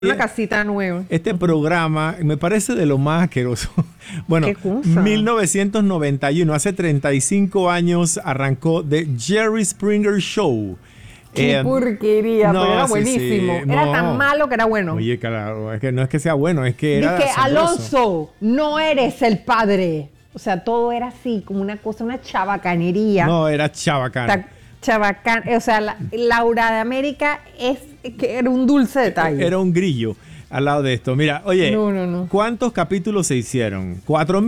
Una casita nueva. Este programa me parece de lo más asqueroso. Bueno, ¿Qué cosa? 1991, hace 35 años arrancó The Jerry Springer Show. Qué porquería, no, pero era sí, buenísimo. sí, Era no. tan malo que era bueno. Oye, claro, es que no es que sea bueno, es que era Dice, asombroso. Alonso, no eres el padre. O sea, todo era así, como una cosa, una chabacanería. No, era chabacán. Chabacán. O sea, Laura de América es que era un dulce detalle. Era un grillo al lado de esto. Mira, oye, No. ¿cuántos capítulos se hicieron?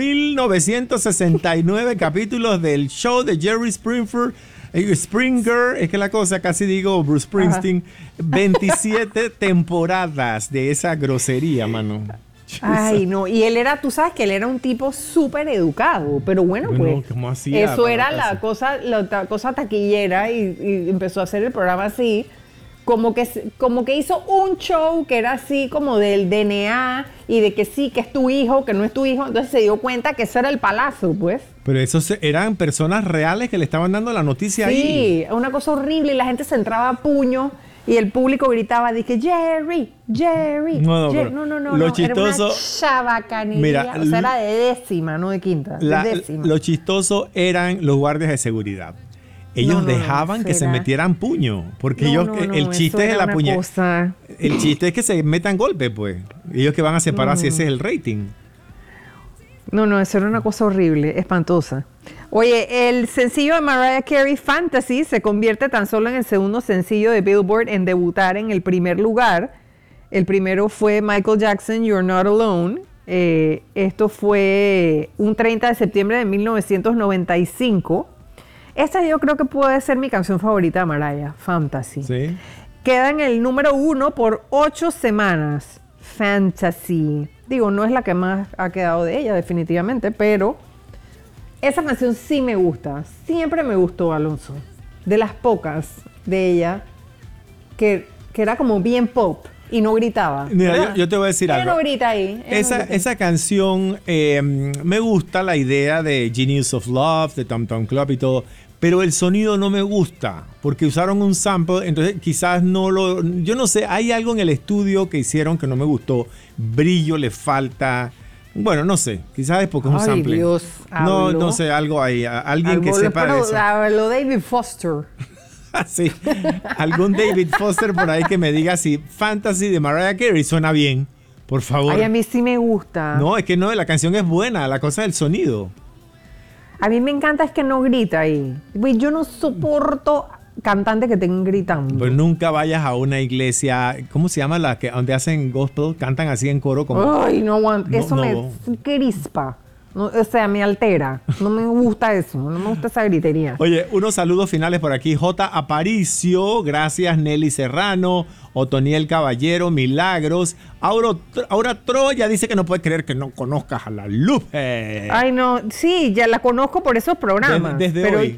4.969 capítulos del show de Jerry Springer. Springer, es que la cosa, casi digo Bruce Springsteen. Ajá. 27 temporadas de esa grosería, mano. Ay, no, y él era, tú sabes que él era un tipo súper educado, pero bueno, pues ¿cómo hacía? eso era la cosa taquillera y empezó a hacer el programa así, como que hizo un show que era así como del DNA y de que sí, que es tu hijo, que no es tu hijo, entonces se dio cuenta que eso era el palazo, pues. Pero esos eran personas reales que le estaban dando la noticia ahí. Sí, una cosa horrible y la gente se entraba a puño. Y el público gritaba, dije, Jerry. No, lo chistoso, era una chabacanería. Mira, o sea, era de décima, no de quinta. De décima. Lo chistoso eran los guardias de seguridad. Ellos dejaban que se metieran puño. Porque el chiste es la puñalada. El chiste es que se metan golpes, pues. Ellos que van a separar si ese es el rating. No, eso era una cosa horrible, espantosa. Oye, el sencillo de Mariah Carey, Fantasy, se convierte tan solo en el segundo sencillo de Billboard en debutar en el primer lugar. El primero fue Michael Jackson, You're Not Alone. Esto fue un 30 de septiembre de 1995. Esta yo creo que puede ser mi canción favorita de Mariah, Fantasy. Sí. Queda en el número 1 por 8 semanas. Fantasy. Digo, no es la que más ha quedado de ella, definitivamente, pero esa canción sí me gusta. Siempre me gustó, Alonso. De las pocas de ella que era como bien pop y no gritaba. Mira, yo te voy a decir algo. Ella no grita ahí. Esa canción, me gusta la idea de Genius of Love, de Tom Tom Club y todo, pero el sonido no me gusta, porque usaron un sample, entonces quizás yo no sé, hay algo en el estudio que hicieron que no me gustó, brillo le falta, bueno, no sé, quizás es porque es un sample. Dios, no sé, algo ahí, alguien que sepa de eso. Habló David Foster. Sí, algún David Foster por ahí que me diga si Fantasy de Mariah Carey suena bien, por favor. Ay, a mí sí me gusta. No, es que no, la canción es buena, la cosa es el sonido. A mí me encanta es que no grita ahí. Yo no soporto cantantes que estén gritando. Pues nunca vayas a una iglesia, ¿cómo se llama la que donde hacen gospel? Cantan así en coro como... Ay, eso me crispa. No, o sea, me altera. No me gusta eso. No me gusta esa gritería. Oye, unos saludos finales por aquí. J. Aparicio, gracias Nelly Serrano, Otoniel Caballero, Milagros. Aura Troya dice que no puede creer que no conozcas a la Lupe. Ay, no. Sí, ya la conozco por esos programas. Desde hoy.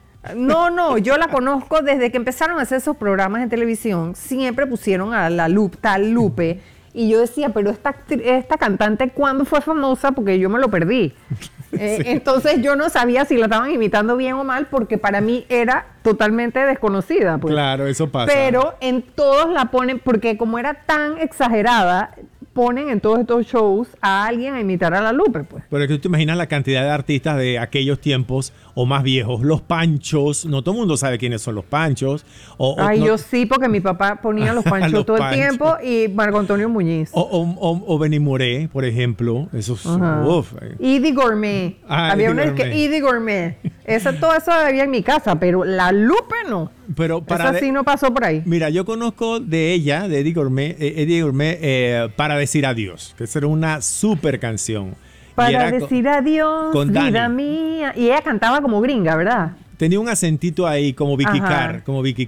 No, yo la conozco desde que empezaron a hacer esos programas en televisión. Siempre pusieron a la Lupe, tal Lupe. Y yo decía, pero esta cantante, ¿cuándo fue famosa? Porque yo me lo perdí. Sí. Entonces yo no sabía si la estaban imitando bien o mal, porque para mí era totalmente desconocida. Pues. Claro, eso pasa. Pero en todos la ponen, porque como era tan exagerada, ponen en todos estos shows a alguien a imitar a la Lupe, pues. Pero es que tú te imaginas la cantidad de artistas de aquellos tiempos o más viejos. Los Panchos, no todo el mundo sabe quiénes son los Panchos. Yo sí, porque mi papá ponía los Panchos los todo Panchos. el tiempo y Marco Antonio Muñiz. O Benny Moré, por ejemplo. Eso es... Edie Gourmet. Había una que Edie Gourmet. Todo eso había en mi casa, pero la Lupe no. Pero esa sí no pasó por ahí. Mira, yo conozco de ella, de Edie Gourmet, Para Decir Adiós, que esa era una súper canción. Para decir adiós, vida mía. Y ella cantaba como gringa, ¿verdad? Tenía un acentito ahí, como Vicky Carr.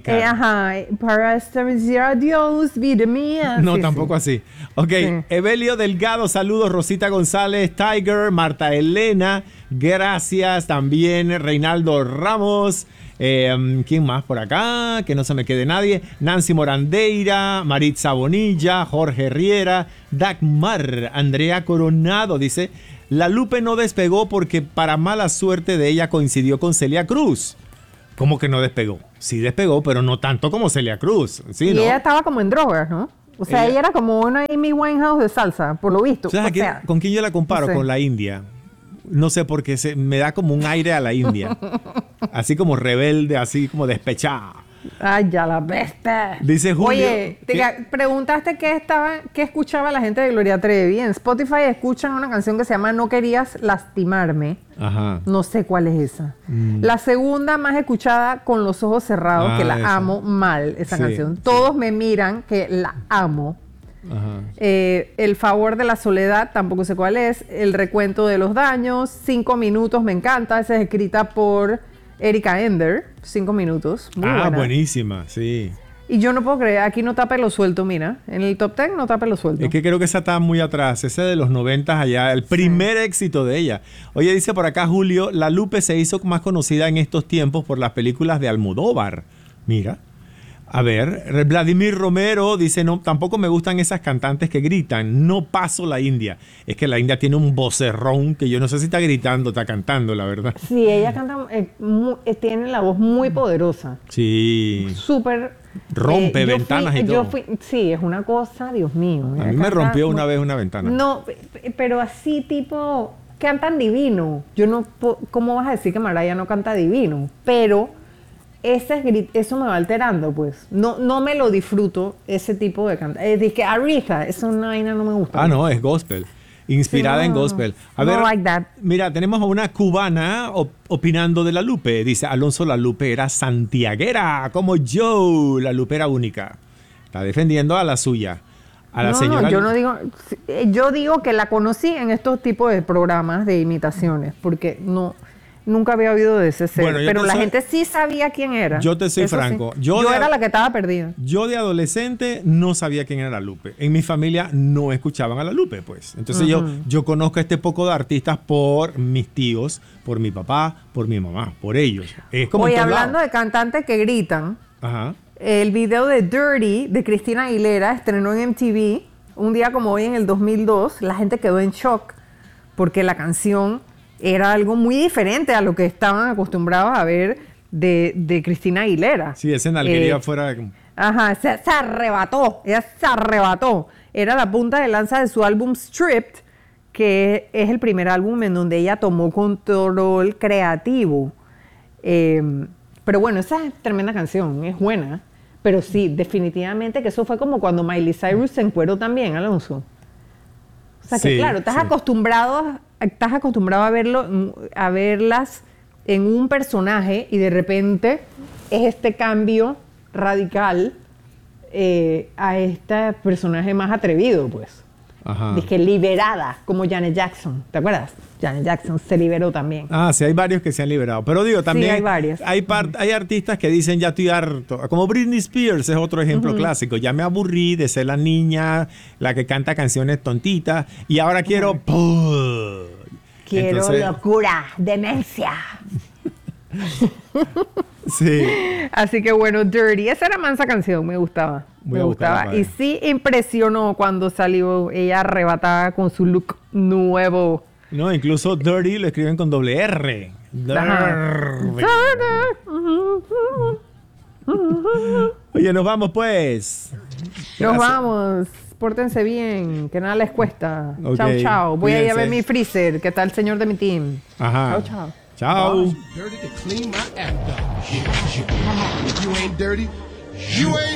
Para decir adiós, vida mía. No, sí, tampoco así. Ok, sí. Evelio Delgado, saludos. Rosita González, Tiger, Marta Elena, gracias. También Reinaldo Ramos. ¿Quién más por acá? Que no se me quede nadie. Nancy Morandeira, Maritza Bonilla, Jorge Riera, Dagmar, Andrea Coronado, dice... La Lupe no despegó porque para mala suerte de ella coincidió con Celia Cruz. ¿Cómo que no despegó? Sí despegó, pero no tanto como Celia Cruz. ¿Sí, y no? ella estaba como en drogas, ¿no? O sea, ella era como una Amy Winehouse de salsa, por lo visto. ¿Con quién yo la comparo? No sé. Con la India. No sé, porque me da como un aire a la India. Así como rebelde, así como despechada. Ay, ya la bestia. Dice Julio. Oye, preguntaste qué escuchaba la gente de Gloria Trevi. En Spotify escuchan una canción que se llama No Querías Lastimarme. Ajá. No sé cuál es esa. La segunda más escuchada, Con los ojos cerrados, que la esa. amo mal, esa Sí, canción. sí. Todos me miran, que la amo. Ajá. El favor de la soledad, tampoco sé cuál es. El recuento de los daños. 5 minutos, me encanta. Esa es escrita por Erika Ender. 5 minutos. Muy buena. Buenísima, sí. Y yo no puedo creer, aquí no está pelo suelto, mira. En el top 10 no está pelo suelto. Es que creo que esa está muy atrás. Ese de los 90 allá, el primer éxito de ella. Oye, dice por acá Julio, La Lupe se hizo más conocida en estos tiempos por las películas de Almodóvar. Mira. A ver, Vladimir Romero dice, no, tampoco me gustan esas cantantes que gritan, no paso la India. Es que la India tiene un vocerrón que yo no sé si está gritando, está cantando, la verdad. Sí, ella canta, tiene la voz muy poderosa. Sí. Súper... Rompe ventanas y todo. Sí, es una cosa, Dios mío. A mí me rompió una vez una ventana. No, pero así tipo, cantan divino. Yo no, ¿cómo vas a decir que Mariah no canta divino? Pero... eso me va alterando, pues. No me lo disfruto, ese tipo de cantar. Es que Aretha, esa vaina no me gusta. Ah, no, es gospel. Inspirada en gospel. A ver, like that. Mira, tenemos a una cubana opinando de La Lupe. Dice, Alonso La Lupe era santiaguera, como yo. La Lupe era única. Está defendiendo a la suya. A la señora. No, yo no digo... Yo digo que la conocí en estos tipos de programas de imitaciones, porque nunca había oído de ese ser. Bueno, pero la gente sí sabía quién era. Yo te soy Eso franco. Sí. Yo era la que estaba perdida. Yo de adolescente no sabía quién era La Lupe. En mi familia no escuchaban a La Lupe, pues. Entonces yo conozco a este poco de artistas por mis tíos, por mi papá, por mi mamá, por ellos. Es como Oye, hablando de cantantes que gritan, ajá. El video de Dirty de Cristina Aguilera estrenó en MTV un día como hoy en el 2002. La gente quedó en shock porque la canción era algo muy diferente a lo que estaban acostumbrados a ver de Cristina Aguilera. Sí, esa nalguería fuera... Ajá, se arrebató, ella se arrebató. Era la punta de lanza de su álbum Stripped, que es el primer álbum en donde ella tomó control creativo. Pero bueno, esa es tremenda canción, es buena. Pero sí, definitivamente que eso fue como cuando Miley Cyrus se encueró también, Alonso. O sea que sí, claro, estás acostumbrado a verlas en un personaje y de repente es este cambio radical a este personaje más atrevido, pues. Ajá. Dije liberada, como Janet Jackson. ¿Te acuerdas? Janet Jackson se liberó también. Ah, sí, hay varios que se han liberado. Pero digo, también Sí, hay varios. hay artistas que dicen, ya estoy harto. Como Britney Spears es otro ejemplo clásico. Ya me aburrí de ser la niña, la que canta canciones tontitas. Y ahora quiero... Quiero Entonces, locura, demencia. sí. Así que bueno, Dirty. Esa era mansa canción, me gustaba. Voy me a buscarla gustaba. para Y ver. sí impresionó cuando salió ella arrebatada con su look nuevo. No, incluso Dirty lo escriben con doble R. Dirty. Oye, nos vamos pues. Nos Gracias. vamos. Pórtense bien, que nada les cuesta. Ok, Chao, chao. Voy a ir a ver cuídense. mi freezer, que está el señor de mi team. Ajá. Chao, chao. Chao. Dirty to clean my act up. You ain't dirty. You ain't